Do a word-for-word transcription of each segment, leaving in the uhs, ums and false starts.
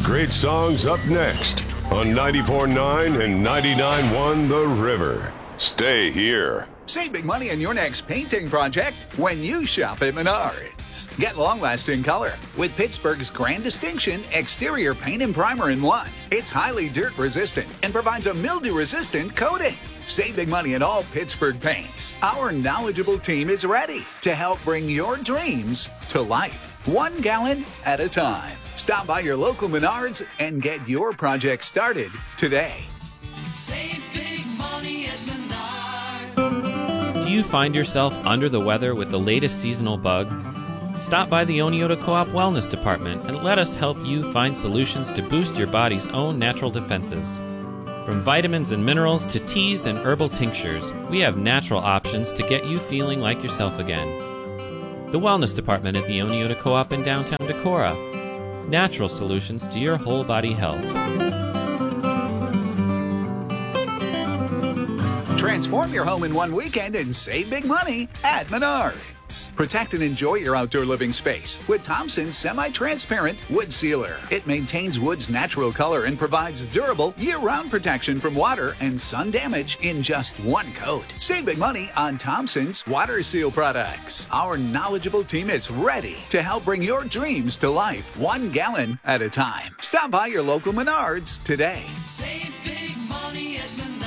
great songs up next on ninety-four point nine and ninety-nine point one The River. Stay here. Save big money on your next painting project when you shop at Menards. Get long-lasting color with Pittsburgh's Grand Distinction Exterior Paint and Primer in one. It's highly dirt-resistant and provides a mildew-resistant coating. Save big money on all Pittsburgh paints. Our knowledgeable team is ready to help bring your dreams to life, one gallon at a time. Stop by your local Menards and get your project started today. Save big money at Menards. Do you find yourself under the weather with the latest seasonal bug? Stop by the Oneota Co-op Wellness Department and let us help you find solutions to boost your body's own natural defenses. From vitamins and minerals to teas and herbal tinctures, we have natural options to get you feeling like yourself again. The Wellness Department at the Oneota Co-op in downtown Decorah. Natural solutions to your whole body health. Transform your home in one weekend and save big money at Menards. Protect and enjoy your outdoor living space with Thompson's semi-transparent wood sealer. It maintains wood's natural color and provides durable year-round protection from water and sun damage in just one coat. Save big money on Thompson's water seal products. Our knowledgeable team is ready to help bring your dreams to life, one gallon at a time. Stop by your local Menards today. Save big money at Menards.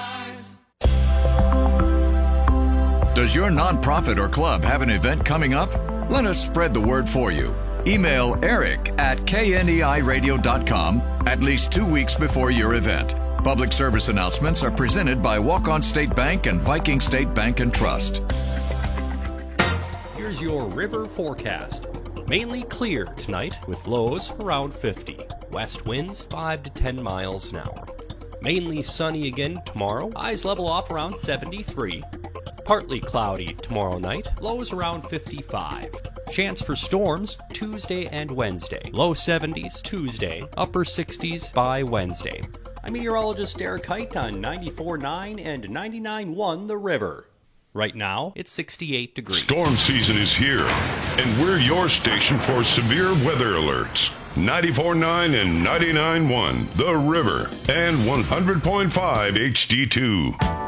Does your nonprofit or club have an event coming up? Let us spread the word for you. Email Eric at K N E I radio dot com at least two weeks before your event. Public service announcements are presented by Walk-On State Bank and Viking State Bank and Trust. Here's your river forecast. Mainly clear tonight with lows around fifty. West winds five to ten miles an hour. Mainly sunny again tomorrow. Highs level off around seventy-three. Partly cloudy tomorrow night, lows around fifty-five. Chance for storms Tuesday and Wednesday. Low seventies Tuesday, upper sixties by Wednesday. I'm meteorologist Derek Kite on ninety-four point nine and ninety-nine point one The River. Right now, it's sixty-eight degrees. Storm season is here, and we're your station for severe weather alerts. ninety-four point nine and ninety-nine point one The River and one hundred point five H D two.